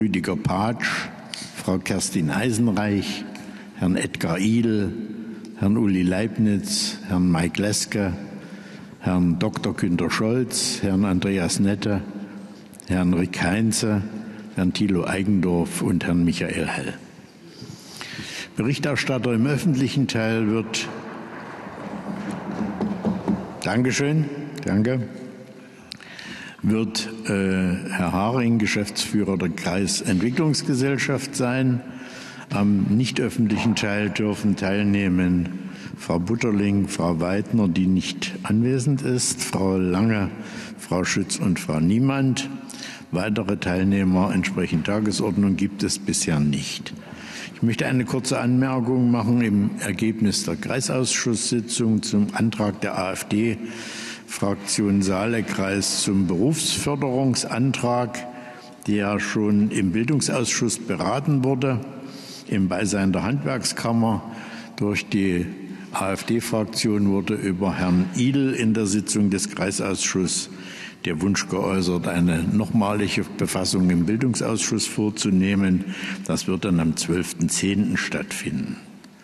Rüdiger Patsch, Frau Kerstin Eisenreich, Herrn Edgar Idel, Herrn Uli Leibniz, Herrn Mike Leske, Herrn Dr. Günter Scholz, Herrn Andreas Nette, Herrn Rick Heinze, Herrn Thilo Eigendorf und Herrn Michael Hell. Berichterstatter im öffentlichen Teil wird wird Herr Haring, Geschäftsführer der Kreisentwicklungsgesellschaft sein. Am nicht öffentlichen Teil dürfen teilnehmen Frau Butterling, Frau Weidner, die nicht anwesend ist, Frau Lange, Frau Schütz und Frau Niemand. Weitere Teilnehmer entsprechend Tagesordnung gibt es bisher nicht. Ich möchte eine kurze Anmerkung machen im Ergebnis der Kreisausschusssitzung zum Antrag der AfD-Fraktion Saale-Kreis zum Berufsförderungsantrag, der schon im Bildungsausschuss beraten wurde, im Beisein der Handwerkskammer. Durch die AfD-Fraktion wurde über Herrn Idel in der Sitzung des Kreisausschusses der Wunsch geäußert, eine nochmalige Befassung im Bildungsausschuss vorzunehmen. Das wird dann am 12.10. stattfinden.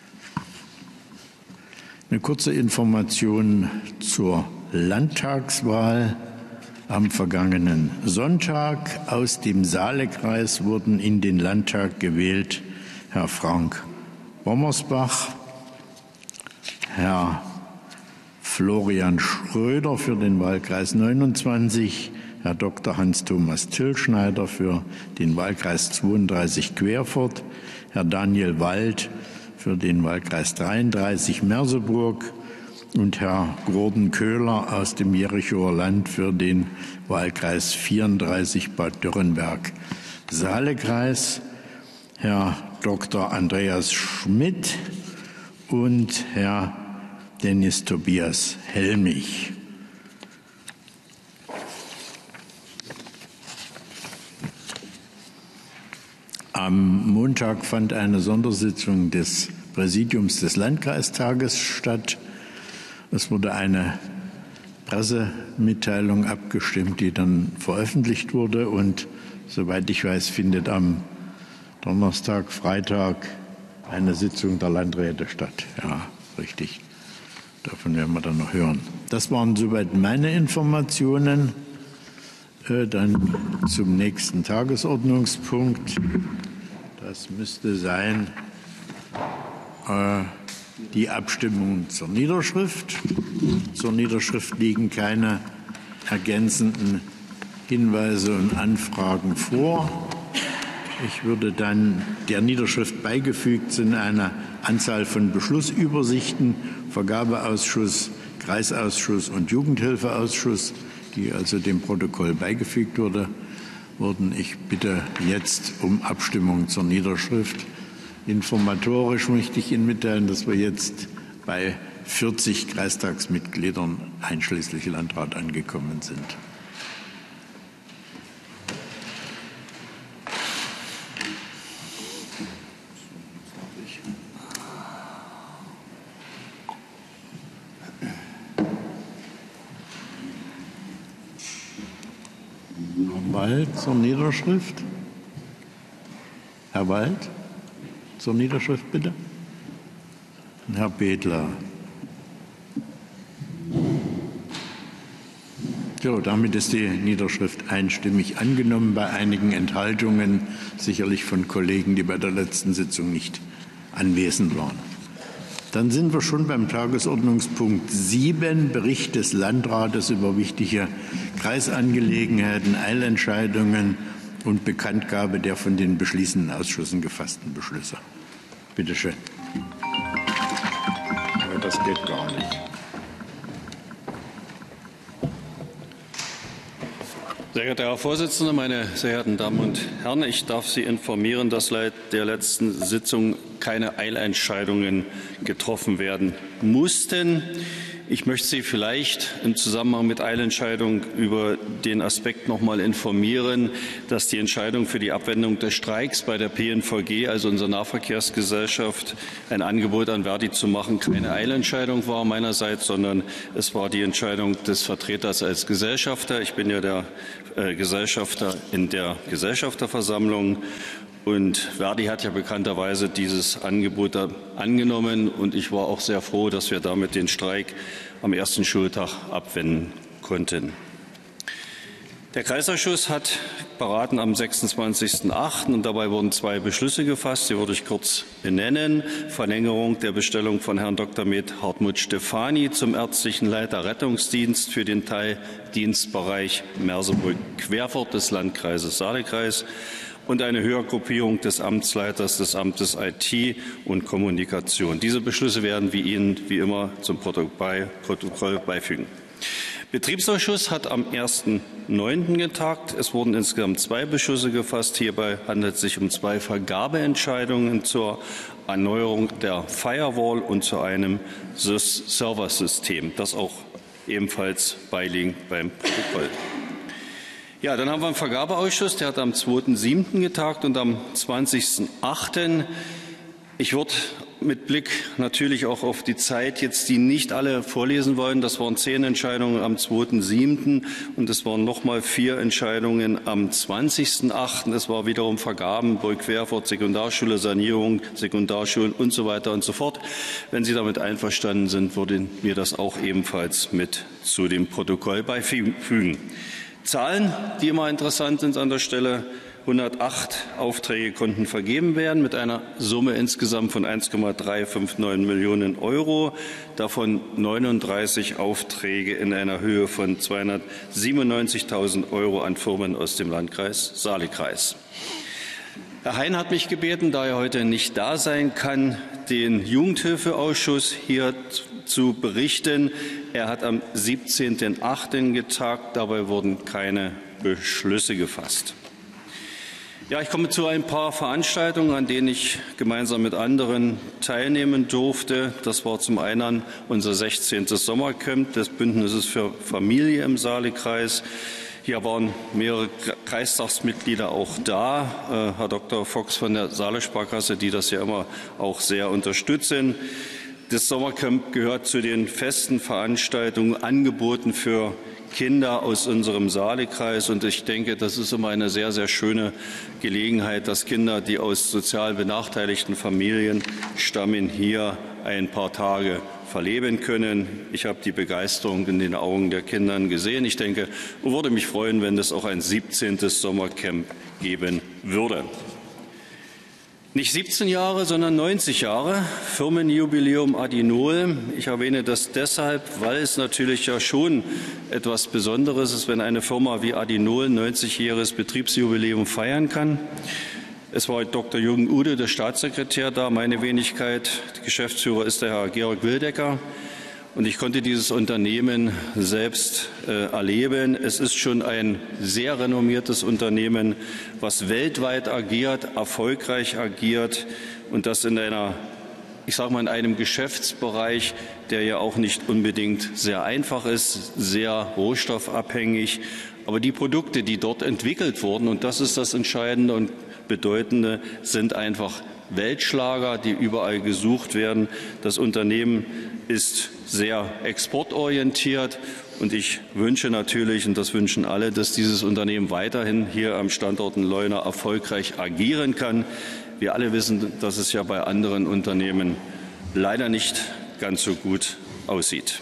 Eine kurze Information zur Landtagswahl. Am vergangenen Sonntag aus dem Saale-Kreis wurden in den Landtag gewählt Herr Frank Bommersbach, Herr Florian Schröder für den Wahlkreis 29, Herr Dr. Hans-Thomas Tillschneider für den Wahlkreis 32 Querfurt, Herr Daniel Wald für den Wahlkreis 33 Merseburg und Herr Gordon Köhler aus dem Jerichoer Land für den Wahlkreis 34 Bad Dürrenberg. Saale-Kreis Herr Dr. Andreas Schmidt und Herr Dennis Tobias Helmich. Am Montag fand eine Sondersitzung des Präsidiums des Landkreistages statt. Es wurde eine Pressemitteilung abgestimmt, die dann veröffentlicht wurde. Und soweit ich weiß, findet am Donnerstag, Freitag eine Sitzung der Landräte statt. Ja, richtig. Davon werden wir dann noch hören. Das waren soweit meine Informationen. Dann zum nächsten Tagesordnungspunkt. Das müsste sein die Abstimmung zur Niederschrift. Zur Niederschrift liegen keine ergänzenden Hinweise und Anfragen vor. Ich würde dann der Niederschrift beigefügt sind eine Anzahl von Beschlussübersichten, Vergabeausschuss, Kreisausschuss und Jugendhilfeausschuss, die also dem Protokoll beigefügt wurden. Ich bitte jetzt um Abstimmung zur Niederschrift. Informatorisch möchte ich Ihnen mitteilen, dass wir jetzt bei 40 Kreistagsmitgliedern einschließlich Landrat angekommen sind. Wald zur Niederschrift. Herr Wald, zur Niederschrift bitte. Und Herr Bedler. So, damit ist die Niederschrift einstimmig angenommen, bei einigen Enthaltungen, sicherlich von Kollegen, die bei der letzten Sitzung nicht anwesend waren. Dann sind wir schon beim Tagesordnungspunkt 7, Bericht des Landrates über wichtige Kreisangelegenheiten, Eilentscheidungen und Bekanntgabe der von den beschließenden Ausschüssen gefassten Beschlüsse. Bitte schön. Aber das geht gar nicht. Sehr geehrter Herr Vorsitzender, meine sehr geehrten Damen und Herren! Ich darf Sie informieren, dass seit der letzten Sitzung keine Eilentscheidungen getroffen werden mussten. Ich möchte Sie vielleicht im Zusammenhang mit Eilentscheidung über den Aspekt noch mal informieren, dass die Entscheidung für die Abwendung des Streiks bei der PNVG, also unserer Nahverkehrsgesellschaft, ein Angebot an Verdi zu machen, keine Eilentscheidung war meinerseits, sondern es war die Entscheidung des Vertreters als Gesellschafter. Ich bin ja der Gesellschafter in der Gesellschafterversammlung. Und Verdi hat ja bekannterweise dieses Angebot angenommen. Und ich war auch sehr froh, dass wir damit den Streik am ersten Schultag abwenden konnten. Der Kreisausschuss hat beraten am 26.08. und dabei wurden 2 Beschlüsse gefasst. Die würde ich kurz benennen. Verlängerung der Bestellung von Herrn Dr. med. Hartmut Stefani zum ärztlichen Leiter Rettungsdienst für den Teildienstbereich Merseburg-Querfurt des Landkreises Saale-Kreis und eine Höhergruppierung des Amtsleiters des Amtes IT und Kommunikation. Diese Beschlüsse werden wir Ihnen wie immer zum Protokoll beifügen. Betriebsausschuss hat am 1.9. getagt. Es wurden insgesamt 2 Beschlüsse gefasst. Hierbei handelt es sich um 2 Vergabeentscheidungen zur Erneuerung der Firewall und zu einem Serversystem. Das auch ebenfalls beiliegen beim Protokoll. Ja, dann haben wir einen Vergabeausschuss, der hat am 2.7. getagt und am 20.8. Ich würde mit Blick natürlich auch auf die Zeit jetzt die nicht alle vorlesen wollen. Das waren 10 Entscheidungen am 2.7. und es waren nochmal 4 Entscheidungen am 20.8. Es war wiederum Vergaben, Burg-Querfurt, Sekundarschule, Sanierung, Sekundarschulen und so weiter und so fort. Wenn Sie damit einverstanden sind, würden wir das auch ebenfalls mit zu dem Protokoll beifügen. Zahlen, die immer interessant sind an der Stelle. 108 Aufträge konnten vergeben werden mit einer Summe insgesamt von 1,359 Millionen €, davon 39 Aufträge in einer Höhe von 297.000 € an Firmen aus dem Landkreis Saale-Kreis. Herr Hein hat mich gebeten, da er heute nicht da sein kann, den Jugendhilfeausschuss hier zu berichten. Er hat am 17.08. getagt. Dabei wurden keine Beschlüsse gefasst. Ja, ich komme zu ein paar Veranstaltungen, an denen ich gemeinsam mit anderen teilnehmen durfte. Das war zum einen unser 16. Sommercamp des Bündnisses für Familie im Saale-Kreis. Hier waren mehrere Kreistagsmitglieder auch da, Herr Dr. Fox von der Saale-Sparkasse, die das ja immer auch sehr unterstützen. Das Sommercamp gehört zu den festen Veranstaltungen, angeboten für Kinder aus unserem Saale-Kreis. Und ich denke, das ist immer eine sehr, sehr schöne Gelegenheit, dass Kinder, die aus sozial benachteiligten Familien stammen, hier ein paar Tage verleben können. Ich habe die Begeisterung in den Augen der Kinder gesehen. Ich denke, und würde mich freuen, wenn es auch ein 17. Sommercamp geben würde. Nicht 17 Jahre, sondern 90 Jahre, Firmenjubiläum Adinol. Ich erwähne das deshalb, weil es natürlich ja schon etwas Besonderes ist, wenn eine Firma wie Adinol 90-jähriges Betriebsjubiläum feiern kann. Es war Dr. Jürgen Ude, der Staatssekretär, da, meine Wenigkeit. Der Geschäftsführer ist der Herr Georg Wildecker. Und ich konnte dieses Unternehmen selbst erleben. Es ist schon ein sehr renommiertes Unternehmen, was weltweit agiert, erfolgreich agiert und das in in einem Geschäftsbereich, der ja auch nicht unbedingt sehr einfach ist, sehr rohstoffabhängig. Aber die Produkte, die dort entwickelt wurden, und das ist das Entscheidende und Bedeutende, sind einfach Weltschlager, die überall gesucht werden. Das Unternehmen ist sehr exportorientiert und ich wünsche natürlich, und das wünschen alle, dass dieses Unternehmen weiterhin hier am Standort in Leuna erfolgreich agieren kann. Wir alle wissen, dass es ja bei anderen Unternehmen leider nicht ganz so gut aussieht.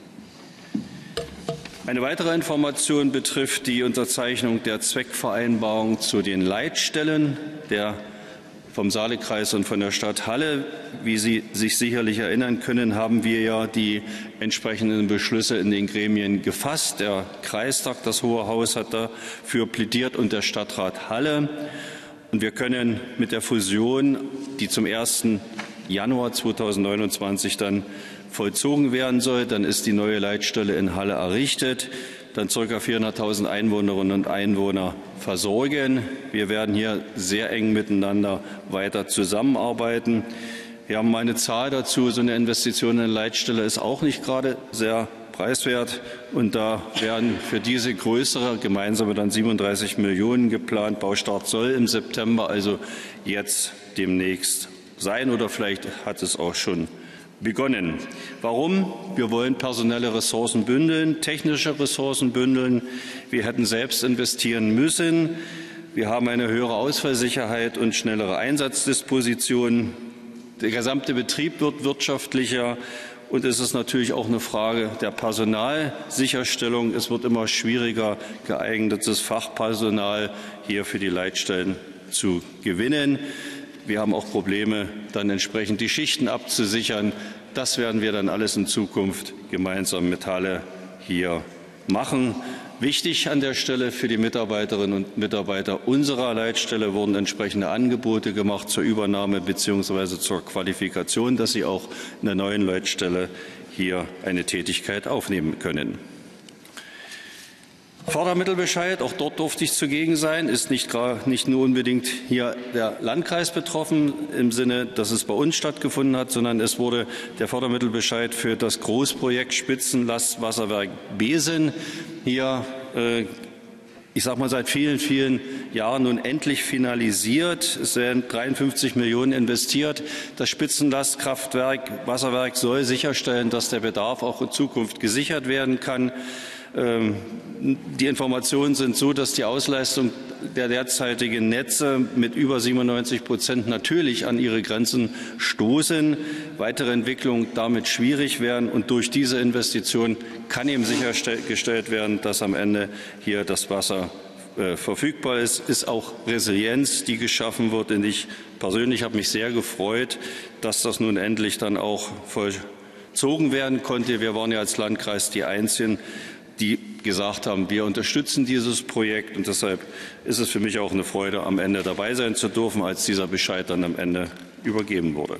Eine weitere Information betrifft die Unterzeichnung der Zweckvereinbarung zu den Leitstellen vom Saale-Kreis und von der Stadt Halle. Wie Sie sich sicherlich erinnern können, haben wir ja die entsprechenden Beschlüsse in den Gremien gefasst. Der Kreistag, das Hohe Haus, hat dafür plädiert und der Stadtrat Halle. Und wir können mit der Fusion, die zum 1. Januar 2029 dann vollzogen werden soll, dann ist die neue Leitstelle in Halle errichtet, dann ca. 400.000 Einwohnerinnen und Einwohner versorgen. Wir werden hier sehr eng miteinander weiter zusammenarbeiten. Wir haben eine Zahl dazu. So eine Investition in eine Leitstelle ist auch nicht gerade sehr preiswert. Und da werden für diese größere gemeinsame dann 37 Millionen geplant. Baustart soll im September, also jetzt demnächst sein, oder vielleicht hat es auch schon begonnen. Warum? Wir wollen personelle Ressourcen bündeln, technische Ressourcen bündeln. Wir hätten selbst investieren müssen. Wir haben eine höhere Ausfallsicherheit und schnellere Einsatzdisposition. Der gesamte Betrieb wird wirtschaftlicher. Und es ist natürlich auch eine Frage der Personalsicherstellung. Es wird immer schwieriger, geeignetes Fachpersonal hier für die Leitstellen zu gewinnen. Wir haben auch Probleme, dann entsprechend die Schichten abzusichern. Das werden wir dann alles in Zukunft gemeinsam mit Halle hier machen. Wichtig an der Stelle für die Mitarbeiterinnen und Mitarbeiter unserer Leitstelle wurden entsprechende Angebote gemacht zur Übernahme bzw. zur Qualifikation, dass sie auch in der neuen Leitstelle hier eine Tätigkeit aufnehmen können. Fördermittelbescheid, auch dort durfte ich zugegen sein, ist nicht nur unbedingt hier der Landkreis betroffen im Sinne, dass es bei uns stattgefunden hat, sondern es wurde der Fördermittelbescheid für das Großprojekt Spitzenlastwasserwerk Besen hier, ich sage mal, seit vielen, vielen Jahren nun endlich finalisiert. Es werden 53 Millionen investiert. Das Spitzenlastkraftwerk, Wasserwerk soll sicherstellen, dass der Bedarf auch in Zukunft gesichert werden kann. Die Informationen sind so, dass die Ausleistung der derzeitigen Netze mit über 97% natürlich an ihre Grenzen stoßen, weitere Entwicklungen damit schwierig werden. Und durch diese Investition kann eben sichergestellt werden, dass am Ende hier das Wasser verfügbar ist. Ist auch Resilienz, die geschaffen wird. Und ich persönlich habe mich sehr gefreut, dass das nun endlich dann auch vollzogen werden konnte. Wir waren ja als Landkreis die Einzigen, die gesagt haben, wir unterstützen dieses Projekt, und deshalb ist es für mich auch eine Freude, am Ende dabei sein zu dürfen, als dieser Bescheid dann am Ende übergeben wurde.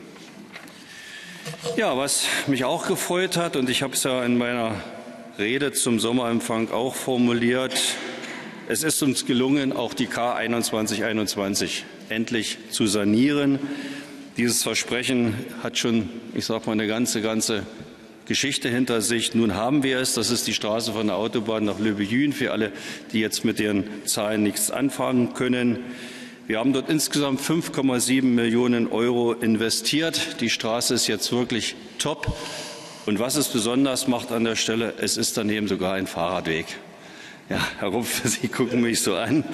Ja, was mich auch gefreut hat, und ich habe es ja in meiner Rede zum Sommerempfang auch formuliert, es ist uns gelungen, auch die K 2121 endlich zu sanieren. Dieses Versprechen hat schon, ich sage mal, eine ganze Geschichte hinter sich. Nun haben wir es. Das ist die Straße von der Autobahn nach Löbejün, für alle, die jetzt mit den Zahlen nichts anfangen können. Wir haben dort insgesamt 5,7 Millionen Euro investiert. Die Straße ist jetzt wirklich top. Und was es besonders macht an der Stelle, es ist daneben sogar ein Fahrradweg. Ja, Herr Rumpf, Sie gucken mich so an.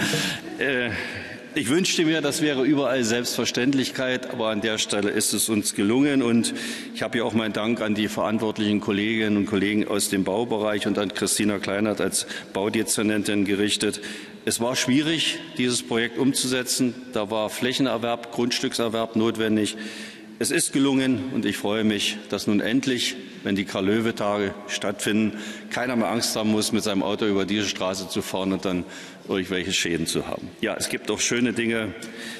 Ich wünschte mir, das wäre überall Selbstverständlichkeit, aber an der Stelle ist es uns gelungen. Und ich habe hier auch meinen Dank an die verantwortlichen Kolleginnen und Kollegen aus dem Baubereich und an Christina Kleinert als Baudezernentin gerichtet. Es war schwierig, dieses Projekt umzusetzen. Da war Flächenerwerb, Grundstückserwerb notwendig. Es ist gelungen, und ich freue mich, dass nun endlich, wenn die Karl-Löwe-Tage stattfinden, keiner mehr Angst haben muss, mit seinem Auto über diese Straße zu fahren und dann irgendwelche Schäden zu haben. Ja, es gibt auch schöne Dinge.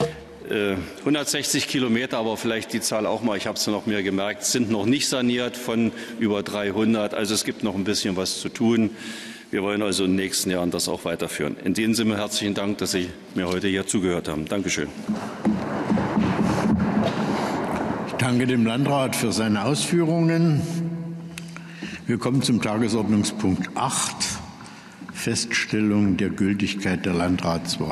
160 Kilometer, aber vielleicht die Zahl auch mal, ich habe es noch mehr gemerkt, sind noch nicht saniert von über 300. Also es gibt noch ein bisschen was zu tun. Wir wollen also in den nächsten Jahren das auch weiterführen. In diesem Sinne herzlichen Dank, dass Sie mir heute hier zugehört haben. Dankeschön. Ich danke dem Landrat für seine Ausführungen. Wir kommen zum Tagesordnungspunkt 8, Feststellung der Gültigkeit der Landratswahl.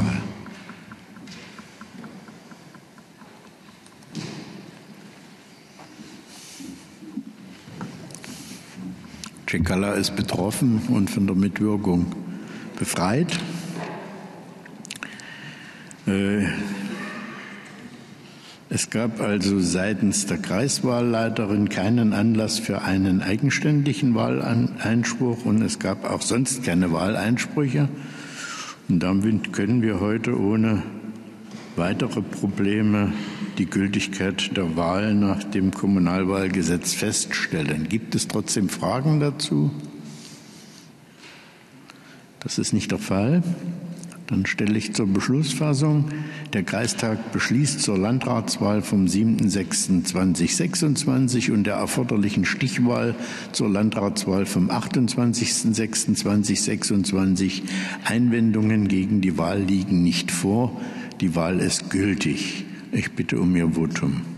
Cekala ist betroffen und von der Mitwirkung befreit. Es gab also seitens der Kreiswahlleiterin keinen Anlass für einen eigenständigen Wahleinspruch und es gab auch sonst keine Wahleinsprüche. Und damit können wir heute ohne weitere Probleme die Gültigkeit der Wahl nach dem Kommunalwahlgesetz feststellen. Gibt es trotzdem Fragen dazu? Das ist nicht der Fall. Dann stelle ich zur Beschlussfassung. Der Kreistag beschließt zur Landratswahl vom 7.6.2026 und der erforderlichen Stichwahl zur Landratswahl vom 28.06.2026. Einwendungen gegen die Wahl liegen nicht vor. Die Wahl ist gültig. Ich bitte um Ihr Votum.